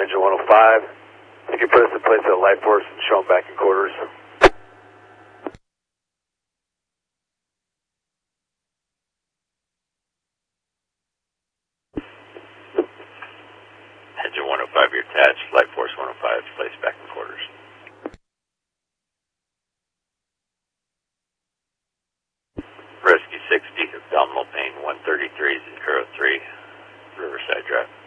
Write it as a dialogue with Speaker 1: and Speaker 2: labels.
Speaker 1: Engine 105. You can put us in place at Light Force and show them back in quarters.
Speaker 2: Engine 105, you're attached. Light Force 105, place back in quarters. Rescue 60, abdominal pain 133, 03, Riverside Drive.